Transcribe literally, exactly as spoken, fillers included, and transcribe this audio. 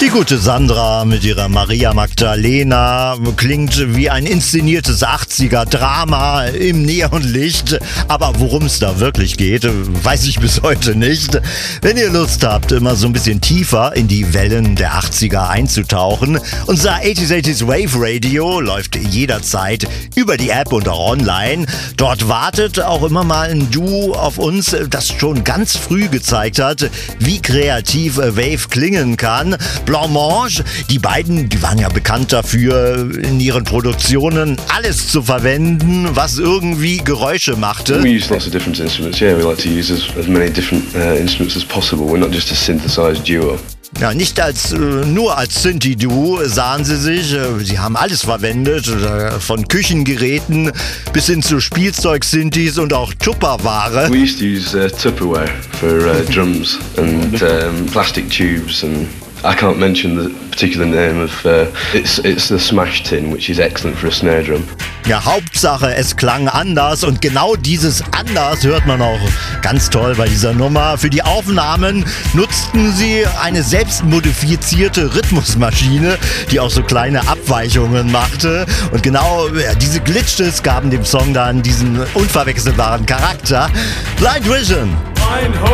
Die gute Sandra mit ihrer Maria Magdalena klingt wie ein inszeniertes achtziger-Drama im Neonlicht. Aber worum es da wirklich geht, weiß ich bis heute nicht. Wenn ihr Lust habt, immer so ein bisschen tiefer in die Wellen der achtziger einzutauchen, unser achtziger achtziger Wave Radio läuft jederzeit über die App und auch online. Dort wartet auch immer mal ein Duo auf uns, das schon ganz früh gezeigt hat, wie kreativ Wave klingen kann. Blancmange, die beiden, die waren ja bekannt dafür, in ihren Produktionen alles zu verwenden, was irgendwie Geräusche machte. We use lots of different instruments. Yeah, we like to use as, as many different uh, instruments as possible. We're not just a synthesized duo. Ja, nicht als äh, nur als Synthi-Duo sahen sie sich. Äh, sie haben alles verwendet, äh, von Küchengeräten bis hin zu Spielzeug-Synthis und auch Tupperware. We used to use uh, Tupperware for uh, drums and um, plastic tubes, and I can't mention the particular name of uh, it's it's the smash tin, which is excellent for a snare drum. Ja, Hauptsache, es klang anders und genau dieses anders hört man auch ganz toll bei dieser Nummer. Für die Aufnahmen nutzten sie eine selbstmodifizierte Rhythmusmaschine, die auch so kleine Abweichungen machte. Und genau ja, diese Glitches gaben dem Song dann diesen unverwechselbaren Charakter. Blind Vision.